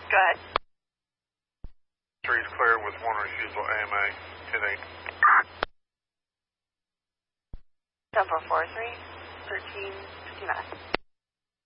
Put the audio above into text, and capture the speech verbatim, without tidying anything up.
Go ahead. Trees clear with one refusal A M A, ten eight. ten four four three, thirteen fifty-nine.